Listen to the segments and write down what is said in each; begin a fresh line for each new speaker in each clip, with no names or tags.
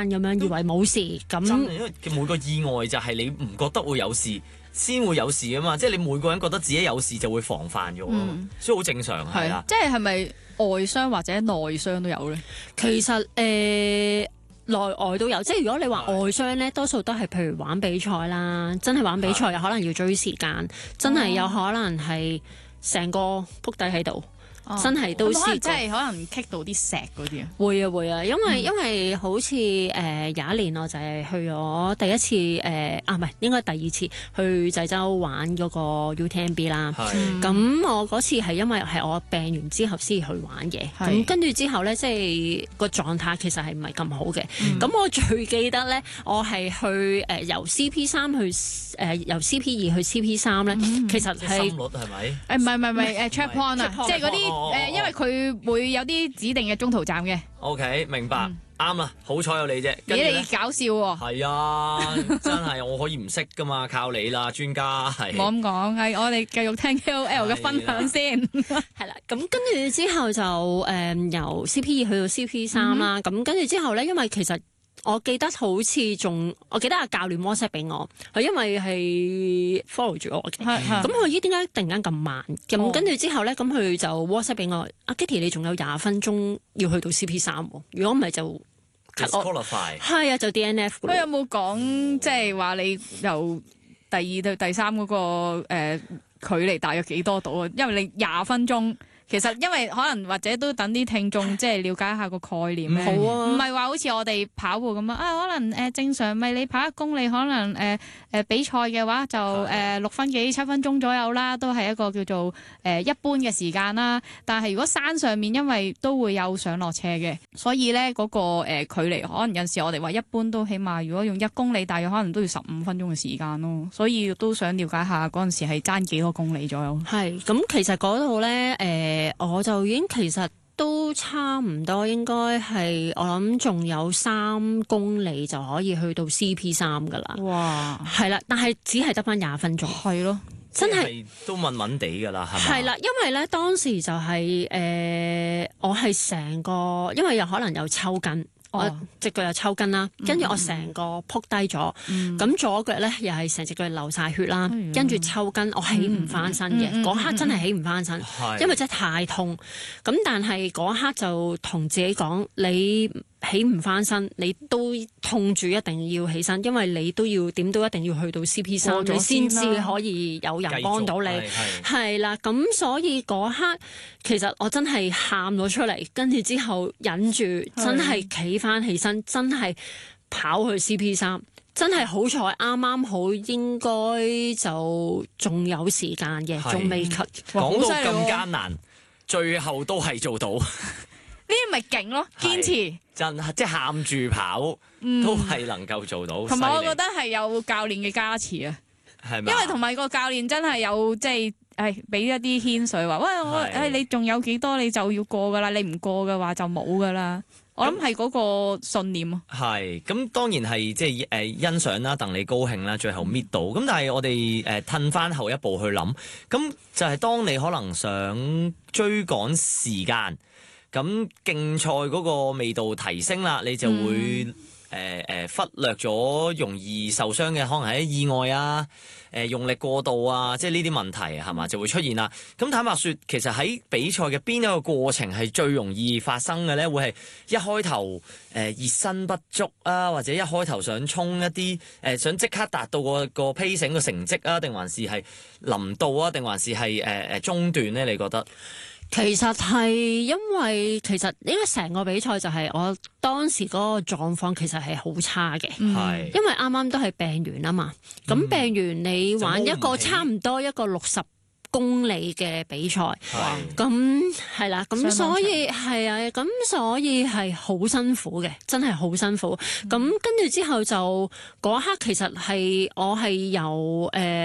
咁樣，以為冇事咁。
真係因為每個意外就係你唔覺得會有事，先會有事啊嘛！即係你每個人覺得自己有事就會防範咗，所以好正常係啦。
即係咪外傷或者內傷都有咧？
其實內外都有，即係如果你話外傷咧，多數都係譬如玩比賽啦，真係玩比賽有可能要追時間，真係有可能係成個仆低喺度。真係都試過，
即係可能棘到啲石嗰啲啊！
會啊，因為好似有一年我就係去咗第一次唔係應該第二次去濟州玩嗰個 UTMB 啦。咁我嗰次係因為係我病完之後先去玩嘅，咁跟住之後咧，即係個狀態其實係唔係咁好嘅。咁我最記得咧，我係去由 CP3 去由 CP2 去 CP3 咧，其實係
心率係咪？
唔係check point 啊，即係嗰啲。因為佢會有啲指定嘅中途站嘅。
OK， 明白，啱啦，好彩有你啫。
咦，你搞笑喎？
係啊，真係我可以唔識噶嘛，靠你啦，專家係。
冇咁講，係我哋繼續聽 KOL 嘅分享先。
係啦，咁跟住之後就由 CP2 去到 CP3啦。咁跟住之後咧，因為其實我記得好似我記得阿教練 WhatsApp 俾我，佢因為係 follow 住我嘅，咁佢咦點解突然間咁慢？咁跟住之後咧，咁佢就 WhatsApp 俾我，阿 Kitty 你仲有20分鐘要去到 CP3，如果唔係就
disqualify。
係啊，就 DNF。
佢有冇講即係話你由第2到第3嗰個距離大約幾多度啊？因為你20分鐘。其實因為可能或者都等啲聽眾即係了解下個概念咧，
好啊，
唔係話好似我哋跑步咁可能正常咪你跑1公里可能比賽嘅話就6分幾7分鐘左右啦，都係一個叫做一般嘅時間啦。但係如果山上面因為都會有上落斜嘅，所以咧嗰個距離可能有時我哋話一般都起碼如果用1公里，大約可能都要15分鐘嘅時間咯。所以都想了解下嗰陣時係爭幾多公里左右。
係咁，其實嗰度咧我就已經其實都差唔多，應該係我諗仲有3公里就可以去到 CP3噶啦。
哇！
係啦，但係只係得翻20分鐘。
係咯，
真係
都問問地噶啦，係咪？
係啦，因為咧當時就係我係成個，因為有可能有抽筋。我隻腳又抽筋啦，跟住我成個撲低咗，咁左腳咧又係成隻腳流晒血啦，跟住抽筋，我起唔翻身嘅，嗰刻真係起唔翻身，因為真係太痛。咁但係嗰刻就同自己講，你起唔翻身，你都痛住一定要起身，因為你都要點都一定要去到 CP3，你先至可以有人幫到你。係啦，咁所以嗰刻其實我真係喊咗出嚟，跟住之後忍住，真係企翻起身，真係跑去 CP3，真係好彩啱啱好，應該就仲有時間嘅，仲未 cut。
講到咁艱難，最後都係做到。
呢啲咪勁咯，堅持
真即係喊住跑，都係能夠做到。
同埋我覺得係有教練嘅加持啊，
係咪？
因為同埋個教練真係有即係俾一啲牽水話，喂你仲有幾多你就要過噶啦，你唔過嘅話就冇噶啦。我諗係嗰個信念啊。
係咁，當然係即係欣賞啦，戥你高興啦，最後搣到。咁但係我哋褪翻後一步去諗，咁就係當你可能想追趕時間。咁競賽嗰個味道提升啦，你就會忽略咗容易受傷嘅，可能係意外啊、用力過度啊，即係呢啲問題係嘛就會出現啦。咁坦白說，其實喺比賽嘅邊一個過程係最容易發生嘅咧？會係一開頭熱身不足啊，或者一開頭想衝一啲想即刻達到個 pacing 嘅成績啊，定還是係臨到啊，定還是係中段咧？你覺得？
其實係因為應該成個比賽就係我當時嗰個狀況其實係好差嘅，因為啱啱都係病完啊嘛，咁病完你玩一個差唔多一個60公里嘅比賽，咁係啦，咁所以係啊，咁所以係好辛苦嘅，真係好辛苦。咁跟住之後就嗰刻其實係我係由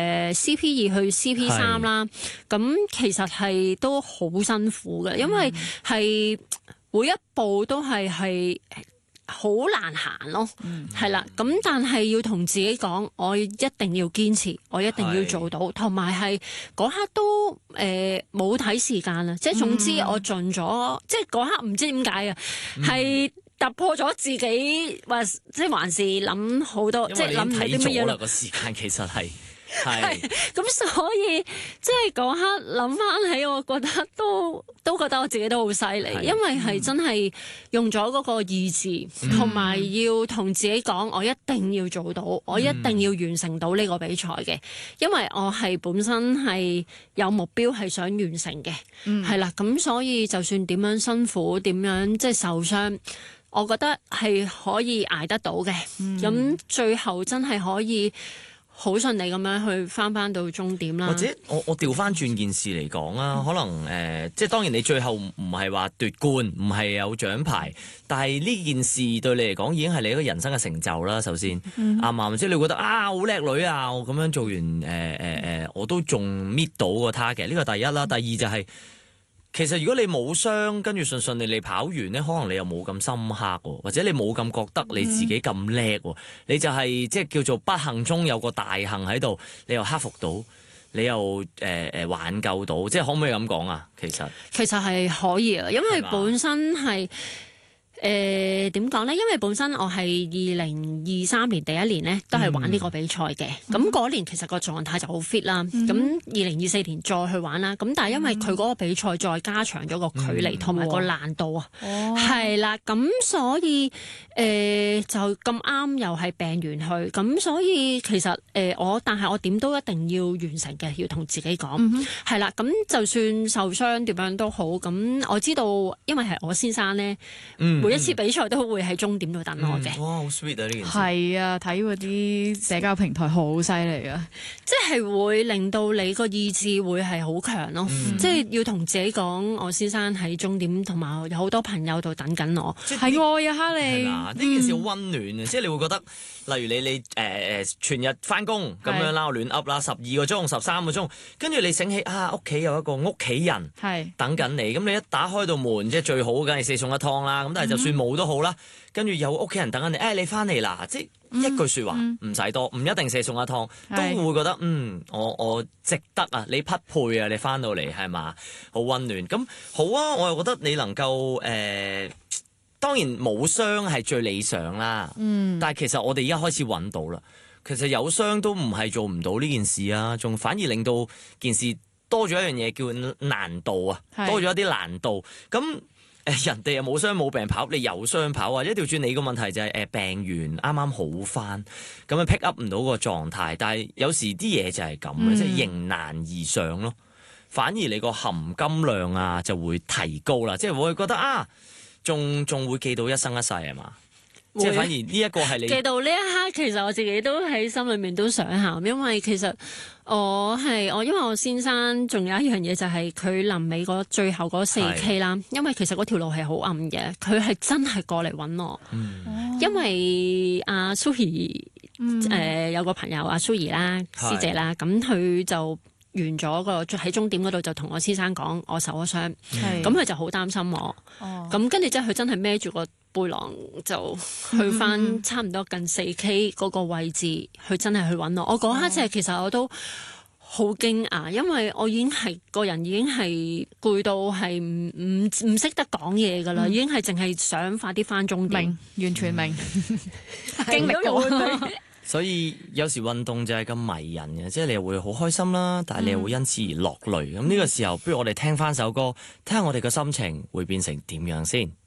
CP2 去 CP3 啦，咁其實係都好辛苦嘅，因為係每一步都係好難行咯，係啦，咁但係要同自己講，我一定要堅持，我一定要做到，同埋係嗰刻都冇睇時間啦，即係總之我盡咗，即係嗰刻唔知點解啊，係突破咗自己，或即係還是諗好多，即係諗唔到啲乜嘢
啦個時間其實係。
咁所以即係嗰刻諗翻起，我覺得都覺得我自己都好犀利，因為係真係用咗嗰個意志，同埋要同自己講，我一定要做到，我一定要完成到呢個比賽嘅，因為我係本身係有目標係想完成嘅，係啦，咁所以就算點樣辛苦，點樣即係受傷，我覺得係可以捱得到嘅，咁最後真係可以好順利咁樣去翻到終點啦。
或者我調翻轉件事嚟講啊，可能即係當然你最後唔係話奪冠，唔係有獎牌，但係呢件事對你嚟講已經係你一個人生嘅成就啦。首先啱唔啱？即係你覺得好叻女啊！我咁樣做完我都仲搣到個 target，呢個第一啦。第二就係、其實如果你冇傷，跟住順順利利跑完呢，可能你又冇咁深刻喎，或者你冇咁覺得你自己咁叻喎，你就係即係叫做不幸中有個大幸喺度，你又克服到，你又挽救到，即係可唔可以咁講啊？其實
係可以啊，因為本身係。點講呢？因為本身我係2023年第一年呢，都係玩呢個比賽嘅。咁嗰年其實個狀態就好 fit 啦。咁2024年再去玩啦。咁但係因為佢嗰個比賽再加長咗個距離同埋個難度啊，係啦。咁所以就咁啱又係病完去。咁所以其實但係我點都一定要完成嘅，要同自己講係啦。咁就算受傷點樣都好，咁我知道，因為係我先生呢。每一次比賽都會喺終點度等我嘅。
哇，好 sweet 啊！呢件事
係啊，睇嗰啲社交平台好犀利啊！
即係會令到你個意志會係好強咯。即係要同自己講，我先生喺終點，同埋有好多朋友度等緊我。
係愛啊，哈利！
呢件事好溫暖啊！即係你會覺得，例如你全日翻工咁樣啦，我亂噏啦，12個鐘、13個鐘，跟住你醒起屋企有一個屋企人等緊你，咁你一打開道門，即係最好梗係4餸1湯啦。咁但係就算冇都好啦，跟住有屋企人等緊你，你翻嚟啦，即係一句説話唔使多，唔一定4餸1湯，都會覺得我值得啊，你匹配啊，你翻到嚟係嘛，好溫暖。咁好啊，我又覺得你能夠當然冇傷係最理想啦，但係其實我哋而家開始揾到啦。其實有傷都唔係做唔到呢件事啊，仲反而令到件事多咗一樣嘢叫難度啊，多咗一啲難度咁。人哋又冇傷冇病跑，你有傷跑，或者調轉你個問題就係病完啱啱好翻，咁樣 pick up 唔到個狀態。但係有時啲嘢就係咁嘅，即係迎難而上咯。反而你個含金量啊就會提高啦，即係會覺得仲會記到一生一世係嘛？即係反而呢一個係你
記到呢一刻，其實我自己都喺心裏面都想喊，因為其實因為我先生仲有一樣嘢就係佢臨尾最後嗰4K 啦，因為其實嗰條路係好暗嘅，佢係真係過嚟揾我，因為阿蘇怡有個朋友阿蘇怡啦師姐啦，咁佢就完咗喺終點嗰度就同我先生講我受咗傷，咁佢就好擔心我，咁跟住即係佢真係孭住個背囊就去翻差唔多近4K 嗰個位置，佢真係去揾我。我嗰刻即係其實我都好驚訝，因為我已經係個人已經係攰到係唔識得講嘢噶啦，已經係淨係想快啲翻終點，
完全明
經歷過。
所以有時運動就係咁迷人嘅，即係你又會好開心啦，但係你又會因此而落淚。咁呢個時候，不如我哋聽翻首歌，睇下我哋嘅心情會變成點樣先。